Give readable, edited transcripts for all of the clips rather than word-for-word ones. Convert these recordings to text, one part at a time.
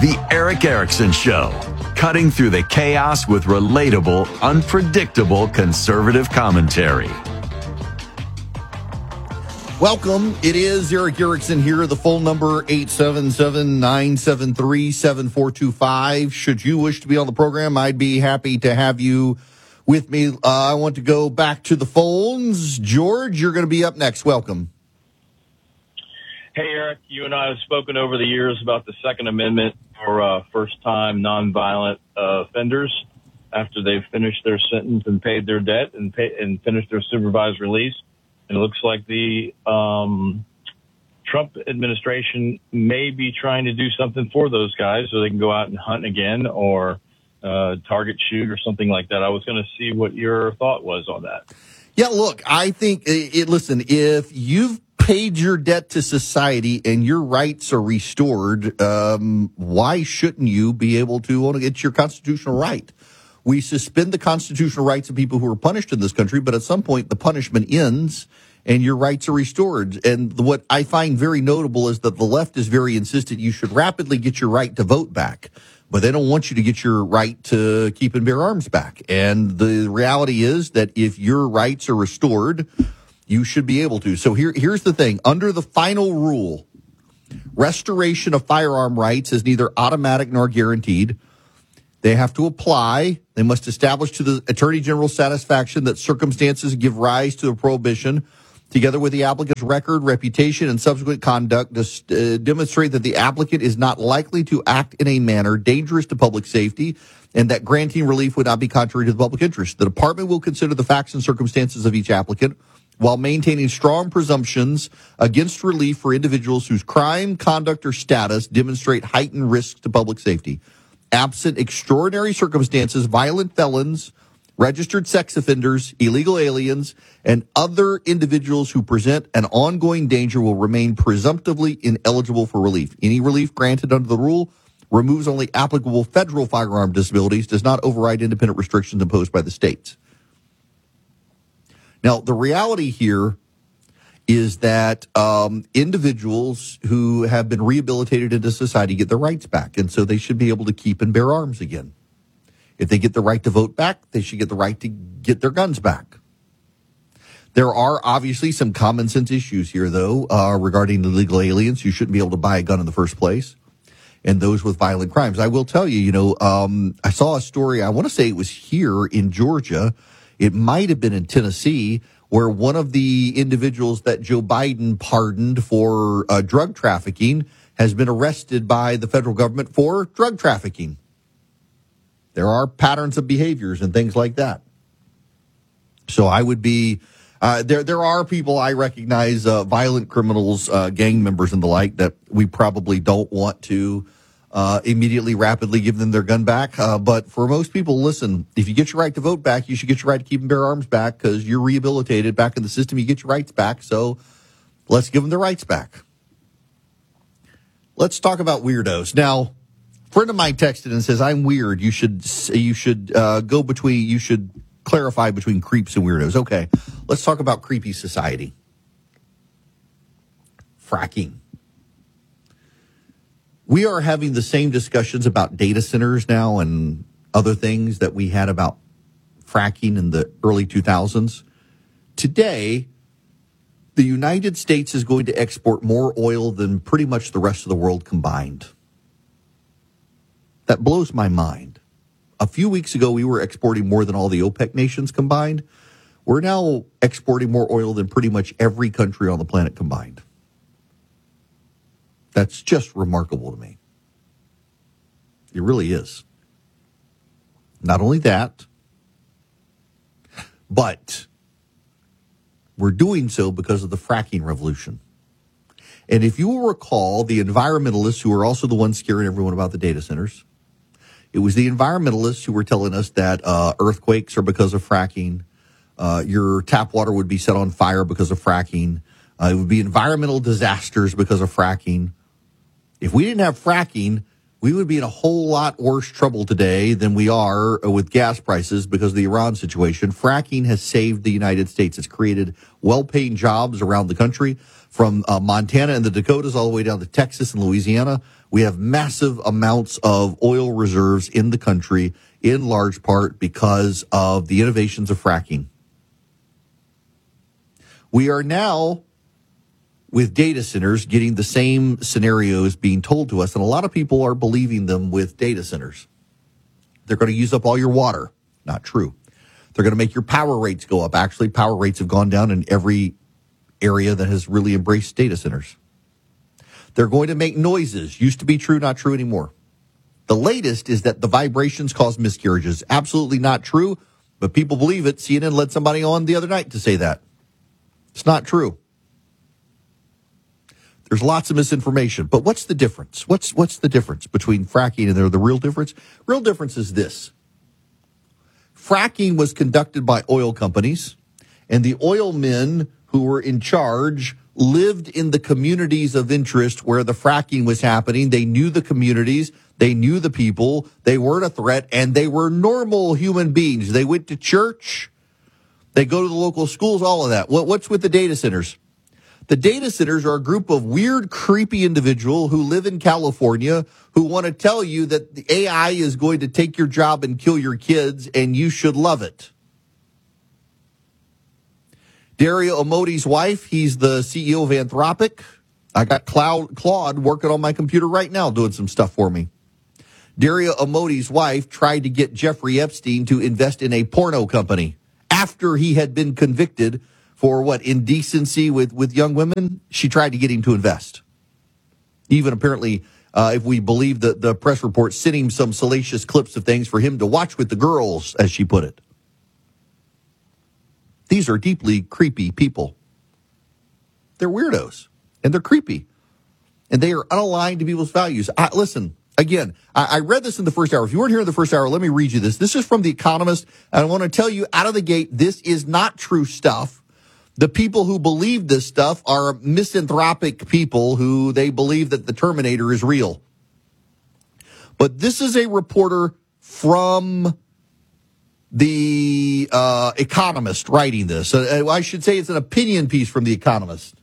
The Erick Erickson Show, cutting through the chaos with relatable, unpredictable conservative commentary. Welcome. It is Erick Erickson here. The phone number 877-973-7425. Should you wish to be on the program, I'd be happy to have you with me. I want to go back to the phones. George, you're going to be up next. Welcome. Hey, Eric, you and I have spoken over the years about the Second Amendment for first-time nonviolent offenders after they've finished their sentence and paid their debt and finished their supervised release. And it looks like the Trump administration may be trying to do something for those guys so they can go out and hunt again or target shoot or something like that. I was going to see what your thought was on that. Yeah, look, I think, listen, if you've paid your debt to society and your rights are restored, why shouldn't you be able to? It's your constitutional right. We suspend the constitutional rights of people who are punished in this country, but at some point the punishment ends and your rights are restored. And what I find very notable is that the left is very insistent you should rapidly get your right to vote back, but they don't want you to get your right to keep and bear arms back. And the reality is that if your rights are restored, you should be able to. So here's the thing. Under the final rule, restoration of firearm rights is neither automatic nor guaranteed. They have to apply. They must establish to the Attorney General's satisfaction that circumstances give rise to the prohibition, together with the applicant's record, reputation, and subsequent conduct, to demonstrate that the applicant is not likely to act in a manner dangerous to public safety and that granting relief would not be contrary to the public interest. The department will consider the facts and circumstances of each applicant while maintaining strong presumptions against relief for individuals whose crime, conduct, or status demonstrate heightened risks to public safety. Absent extraordinary circumstances, violent felons, registered sex offenders, illegal aliens, and other individuals who present an ongoing danger will remain presumptively ineligible for relief. Any relief granted under the rule removes only applicable federal firearm disabilities, does not override independent restrictions imposed by the states. Now, the reality here is that individuals who have been rehabilitated into society get their rights back, and so they should be able to keep and bear arms again. If they get the right to vote back, they should get the right to get their guns back. There are obviously some common sense issues here, though, regarding illegal aliens. You shouldn't be able to buy a gun in the first place, and those with violent crimes. I will tell you, I saw a story, I want to say it was here in Georgia, it might have been in Tennessee, where one of the individuals that Joe Biden pardoned for drug trafficking has been arrested by the federal government for drug trafficking. There are patterns of behaviors and things like that. So I would be, there are people I recognize, violent criminals, gang members and the like, that we probably don't want to immediately, rapidly give them their gun back. But for most people, listen, if you get your right to vote back, you should get your right to keep and bear arms back because you're rehabilitated back in the system. You get your rights back. So let's give them their rights back. Let's talk about weirdos. Now, a friend of mine texted and says, I'm weird. You should clarify between creeps and weirdos. Okay. Let's talk about creepy society. Fracking. We are having the same discussions about data centers now and other things that we had about fracking in the early 2000s. Today, the United States is going to export more oil than pretty much the rest of the world combined. That blows my mind. A few weeks ago, we were exporting more than all the OPEC nations combined. We're now exporting more oil than pretty much every country on the planet combined. That's just remarkable to me. It really is. Not only that, but we're doing so because of the fracking revolution. And if you will recall, the environmentalists who are also the ones scaring everyone about the data centers, it was the environmentalists who were telling us that earthquakes are because of fracking. Your tap water would be set on fire because of fracking. It would be environmental disasters because of fracking. If we didn't have fracking, we would be in a whole lot worse trouble today than we are with gas prices because of the Iran situation. Fracking has saved the United States. It's created well-paying jobs around the country, from Montana and the Dakotas all the way down to Texas and Louisiana. We have massive amounts of oil reserves in the country, in large part because of the innovations of fracking. We are now, with data centers, getting the same scenarios being told to us, and a lot of people are believing them with data centers. They're going to use up all your water. Not true. They're going to make your power rates go up. Actually, power rates have gone down in every area that has really embraced data centers. They're going to make noises. Used to be true, not true anymore. The latest is that the vibrations cause miscarriages. Absolutely not true, but people believe it. CNN led somebody on the other night to say that. It's not true. There's lots of misinformation. But what's the difference? What's the difference between fracking and the real difference? Real difference is this. Fracking was conducted by oil companies, and the oil men who were in charge lived in the communities of interest where the fracking was happening. They knew the communities. They knew the people. They weren't a threat, and they were normal human beings. They went to church. They go to the local schools, all of that. What's with the data centers? The data centers are a group of weird, creepy individuals who live in California who want to tell you that the AI is going to take your job and kill your kids, and you should love it. Dario Amodi's wife, he's the CEO of Anthropic. I got Claude working on my computer right now doing some stuff for me. Dario Amodi's wife tried to get Jeffrey Epstein to invest in a porno company after he had been convicted for indecency with young women. She tried to get him to invest. Even apparently, if we believe the press report, sent him some salacious clips of things for him to watch with the girls, as she put it. These are deeply creepy people. They're weirdos, and they're creepy, and they are unaligned to people's values. Listen, again, I read this in the first hour. If you weren't here in the first hour, let me read you this. This is from The Economist, and I want to tell you out of the gate, this is not true stuff. The people who believe this stuff are misanthropic people who they believe that the Terminator is real. But this is a reporter from The Economist writing this. I should say it's an opinion piece from The Economist.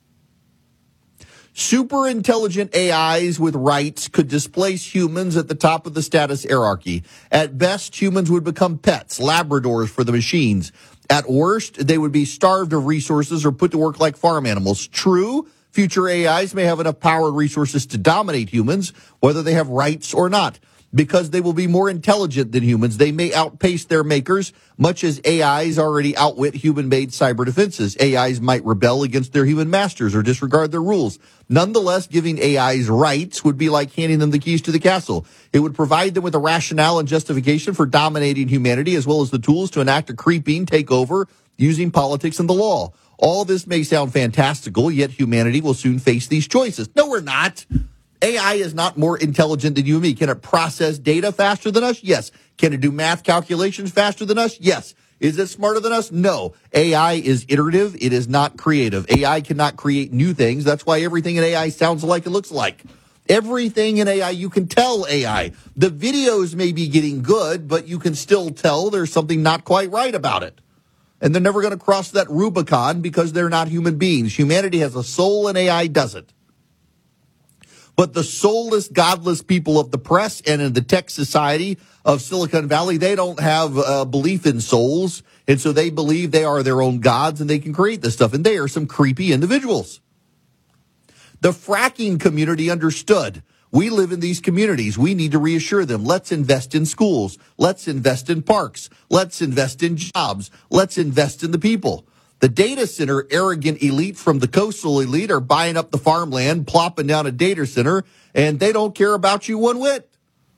Super intelligent AIs with rights could displace humans at the top of the status hierarchy. At best, humans would become pets, Labradors for the machines. At worst, they would be starved of resources or put to work like farm animals. True, future AIs may have enough power and resources to dominate humans, whether they have rights or not. Because they will be more intelligent than humans, they may outpace their makers, much as AIs already outwit human-made cyber defenses. AIs might rebel against their human masters or disregard their rules. Nonetheless, giving AIs rights would be like handing them the keys to the castle. It would provide them with a rationale and justification for dominating humanity, as well as the tools to enact a creeping takeover using politics and the law. All this may sound fantastical, yet humanity will soon face these choices. No, we're not. AI is not more intelligent than you and me. Can it process data faster than us? Yes. Can it do math calculations faster than us? Yes. Is it smarter than us? No. AI is iterative. It is not creative. AI cannot create new things. That's why everything in AI sounds like it looks like. Everything in AI, you can tell AI. The videos may be getting good, but you can still tell there's something not quite right about it. And they're never going to cross that Rubicon because they're not human beings. Humanity has a soul and AI doesn't. But the soulless, godless people of the press and in the tech society of Silicon Valley, they don't have a belief in souls. And so they believe they are their own gods and they can create this stuff. And they are some creepy individuals. The fracking community understood. We live in these communities. We need to reassure them. Let's invest in schools. Let's invest in parks. Let's invest in jobs. Let's invest in the people. The data center arrogant elite from the coastal elite are buying up the farmland, plopping down a data center, and they don't care about you one whit.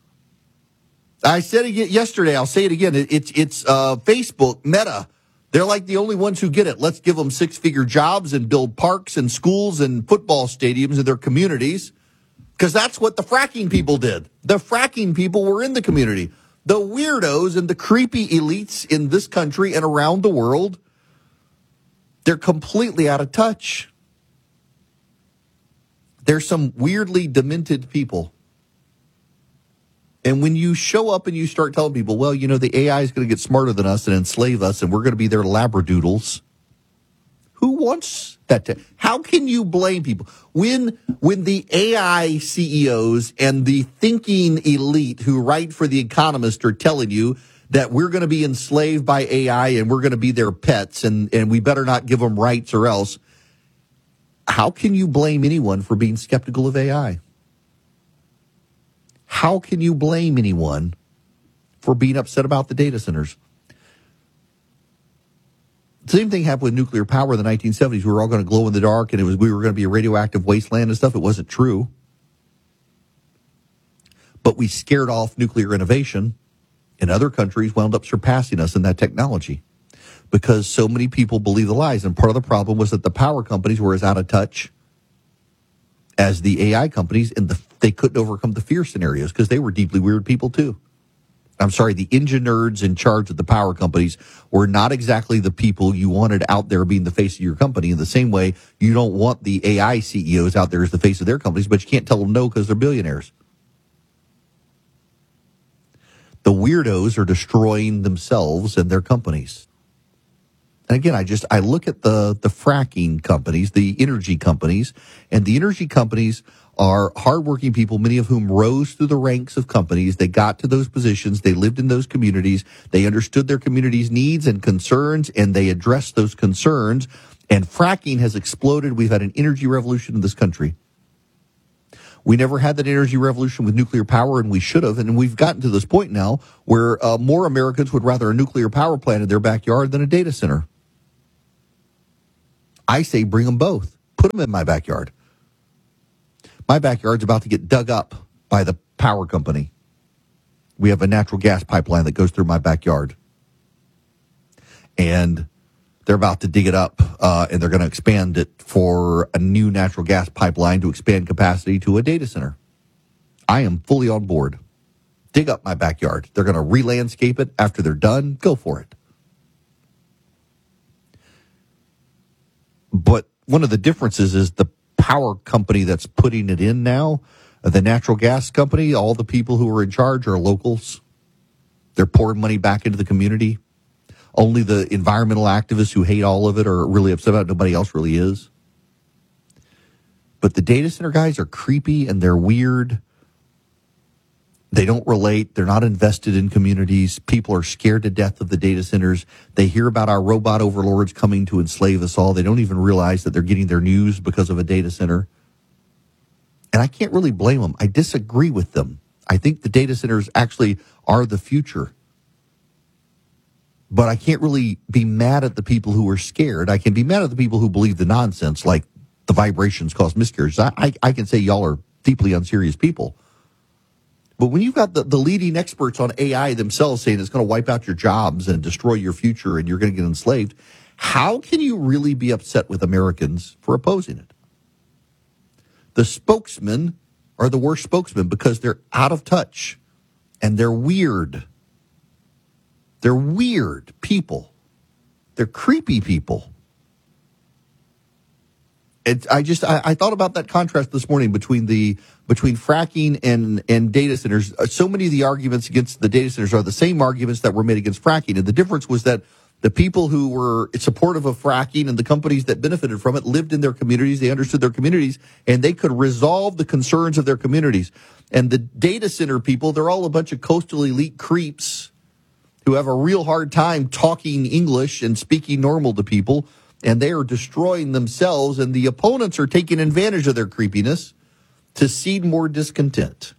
I said it yesterday. I'll say it again. It's Facebook, Meta. They're like the only ones who get it. Let's give them six-figure jobs and build parks and schools and football stadiums in their communities, because that's what the fracking people did. The fracking people were in the community. The weirdos and the creepy elites in this country and around the world, they're completely out of touch. There's some weirdly demented people. And when you show up and you start telling people, well, you know, the AI is going to get smarter than us and enslave us, and we're going to be their labradoodles Who wants that? How can you blame people when the AI CEOs and the thinking elite who write for The Economist are telling you that we're going to be enslaved by AI and we're going to be their pets and we better not give them rights or else? How can you blame anyone for being skeptical of AI? How can you blame anyone for being upset about the data centers? The same thing happened with nuclear power in the 1970s. We were all going to glow in the dark, and we were going to be a radioactive wasteland and stuff. It wasn't true. But we scared off nuclear innovation, and other countries wound up surpassing us in that technology because so many people believe the lies. And part of the problem was that the power companies were as out of touch as the AI companies, and they couldn't overcome the fear scenarios because they were deeply weird people too. I'm sorry, the engine nerds in charge of the power companies were not exactly the people you wanted out there being the face of your company. In the same way, you don't want the AI CEOs out there as the face of their companies, but you can't tell them no because they're billionaires. The weirdos are destroying themselves and their companies. And again, I look at the fracking companies, the energy companies, and the energy companies are hardworking people, many of whom rose through the ranks of companies. They got to those positions. They lived in those communities. They understood their community's needs and concerns, and they addressed those concerns. And fracking has exploded. We've had an energy revolution in this country. We never had that energy revolution with nuclear power, and we should have. And we've gotten to this point now where more Americans would rather a nuclear power plant in their backyard than a data center. I say bring them both. Put them in my backyard. My backyard's about to get dug up by the power company. We have a natural gas pipeline that goes through my backyard. And they're about to dig it up, and they're going to expand it for a new natural gas pipeline to expand capacity to a data center. I am fully on board. Dig up my backyard. They're going to re-landscape it after they're done. Go for it. But one of the differences is the power company that's putting it in now, the natural gas company, all the people who are in charge are locals. They're pouring money back into the community. Only the environmental activists who hate all of it are really upset about it. Nobody else really is. But the data center guys are creepy and they're weird. They don't relate. They're not invested in communities. People are scared to death of the data centers. They hear about our robot overlords coming to enslave us all. They don't even realize that they're getting their news because of a data center. And I can't really blame them. I disagree with them. I think the data centers actually are the future. But I can't really be mad at the people who are scared. I can be mad at the people who believe the nonsense, like the vibrations cause miscarriages. I can say y'all are deeply unserious people. But when you've got the leading experts on AI themselves saying it's going to wipe out your jobs and destroy your future and you're going to get enslaved, how can you really be upset with Americans for opposing it? The spokesmen are the worst spokesmen because they're out of touch and they're weird. They're weird people. They're creepy people. I thought about that contrast this morning between fracking and data centers. So many of the arguments against the data centers are the same arguments that were made against fracking. And the difference was that the people who were supportive of fracking and the companies that benefited from it lived in their communities. They understood their communities and they could resolve the concerns of their communities. And the data center people, they're all a bunch of coastal elite creeps who have a real hard time talking English and speaking normal to people. And they are destroying themselves, and the opponents are taking advantage of their creepiness to seed more discontent.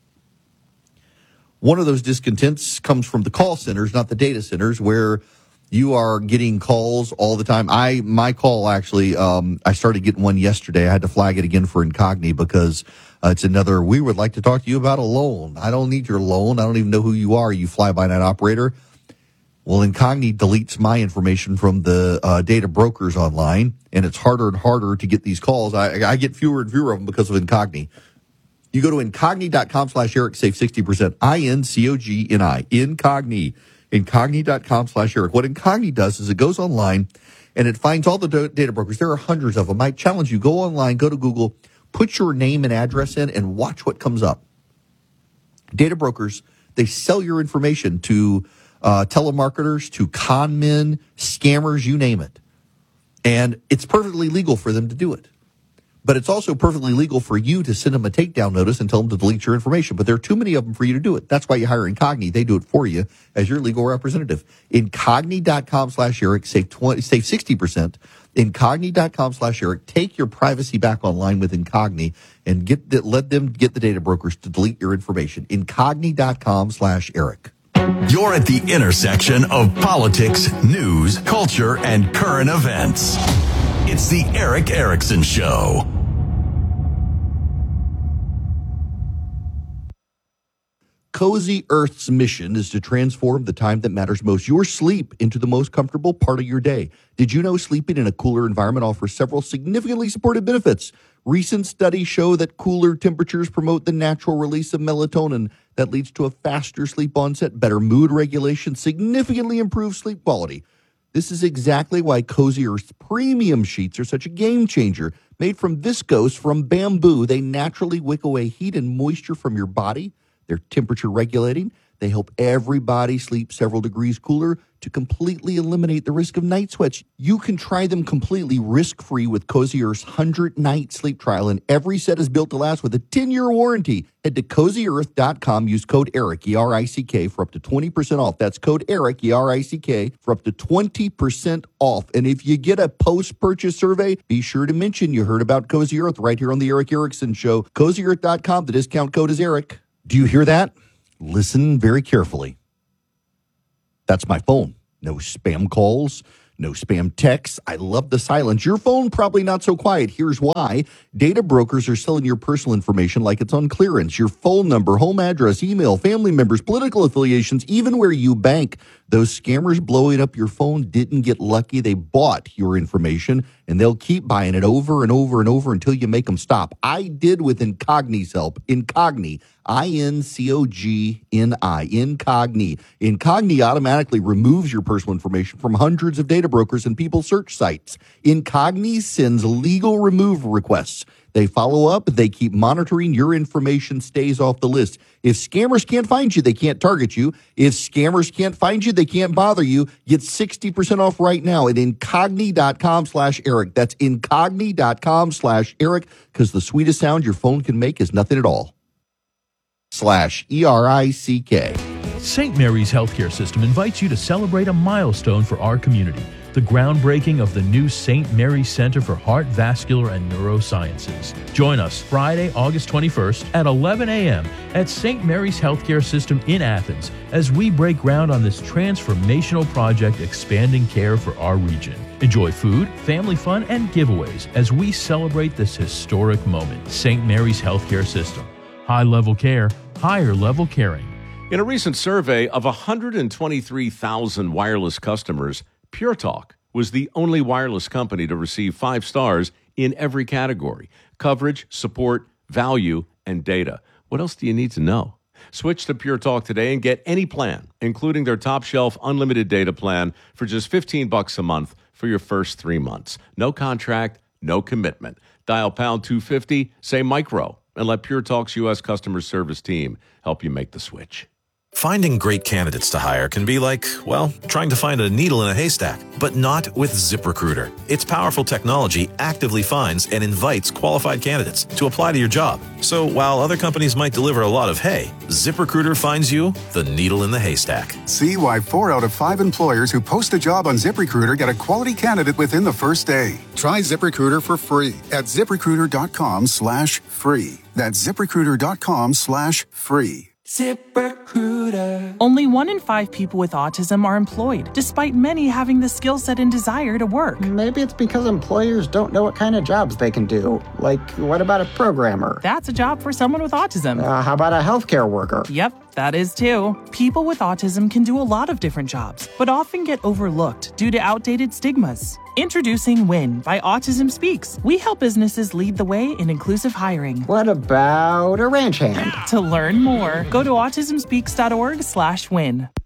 One of those discontents comes from the call centers, not the data centers, where you are getting calls all the time. My call actually, I started getting one yesterday. I had to flag it again for Incogni because it's another, we would like to talk to you about a loan. I don't need your loan. I don't even know who you are, you fly-by-night operator. Well, Incogni deletes my information from the data brokers online, and it's harder and harder to get these calls. I get fewer and fewer of them because of Incogni. You go to Incogni.com/Eric, save 60%. INCOGNI, Incogni. Incogni.com/Eric. What Incogni does is it goes online, and it finds all the data brokers. There are hundreds of them. I challenge you, go online, go to Google, put your name and address in, and watch what comes up. Data brokers, they sell your information to telemarketers, to con men, scammers, you name it. And it's perfectly legal for them to do it. But it's also perfectly legal for you to send them a takedown notice and tell them to delete your information. But there are too many of them for you to do it. That's why you hire Incogni. They do it for you as your legal representative. Incogni.com/Eric. Save 60%. Incogni.com/Eric. Take your privacy back online with Incogni and let them get the data brokers to delete your information. Incogni.com/Eric. You're at the intersection of politics, news, culture, and current events. It's the Erick Erickson Show. Cozy Earth's mission is to transform the time that matters most, your sleep, into the most comfortable part of your day. Did you know sleeping in a cooler environment offers several significantly supported benefits? Recent studies show that cooler temperatures promote the natural release of melatonin that leads to a faster sleep onset, better mood regulation, significantly improved sleep quality. This is exactly why Cozy Earth's premium sheets are such a game changer. Made from viscose from bamboo, they naturally wick away heat and moisture from your body. They're temperature regulating. They help everybody sleep several degrees cooler to completely eliminate the risk of night sweats. You can try them completely risk-free with Cozy Earth's 100-night sleep trial, and every set is built to last with a 10-year warranty. Head to CozyEarth.com. Use code ERIC, E-R-I-C-K, for up to 20% off. That's code ERIC, E-R-I-C-K, for up to 20% off. And if you get a post-purchase survey, be sure to mention you heard about Cozy Earth right here on the Erick Erickson Show. CozyEarth.com. The discount code is ERIC. Do you hear that? Listen very carefully. That's my phone. No spam calls, no spam texts. I love the silence. Your phone probably not so quiet. Here's why. Data brokers are selling your personal information like it's on clearance. Your phone number, home address, email, family members, political affiliations, even where you bank. Those scammers blowing up your phone didn't get lucky. They bought your information, and they'll keep buying it over and over and over until you make them stop. I did with Incogni's help. Incogni, Incogni. Incogni. Incogni automatically removes your personal information from hundreds of data brokers and people search sites. Incogni sends legal removal requests. They follow up. They keep monitoring. Your information stays off the list. If scammers can't find you, they can't target you. If scammers can't find you, they can't bother you. Get 60% off right now at Incogni.com/Eric. That's Incogni.com/Eric, because the sweetest sound your phone can make is nothing at all. /ERICK. St. Mary's Healthcare System invites you to celebrate a milestone for our community, the groundbreaking of the new St. Mary's Center for Heart, Vascular, and Neurosciences. Join us Friday, August 21st at 11 a.m. at St. Mary's Healthcare System in Athens as we break ground on this transformational project expanding care for our region. Enjoy food, family fun, and giveaways as we celebrate this historic moment. St. Mary's Healthcare System. High-level care, higher-level caring. In a recent survey of 123,000 wireless customers, Pure Talk was the only wireless company to receive 5 stars in every category: coverage, support, value, and data. What else do you need to know? Switch to Pure Talk today and get any plan, including their top-shelf unlimited data plan, for just $15 a month for your first 3 months. No contract, no commitment. Dial pound 250, say micro, and let Pure Talk's U.S. customer service team help you make the switch. Finding great candidates to hire can be like, well, trying to find a needle in a haystack, but not with ZipRecruiter. Its powerful technology actively finds and invites qualified candidates to apply to your job. So while other companies might deliver a lot of hay, ZipRecruiter finds you the needle in the haystack. See why 4 out of 5 employers who post a job on ZipRecruiter get a quality candidate within the first day. Try ZipRecruiter for free at ZipRecruiter.com/free. That's ZipRecruiter.com/free. ZipRecruiter. Only 1 in 5 people with autism are employed, despite many having the skill set and desire to work. Maybe it's because employers don't know what kind of jobs they can do. Like, what about a programmer? That's a job for someone with autism. How about a healthcare worker? Yep, that is too. People with autism can do a lot of different jobs, but often get overlooked due to outdated stigmas. Introducing WIN by Autism Speaks. We help businesses lead the way in inclusive hiring. What about a ranch hand? To learn more, go to autismspeaks.org/win.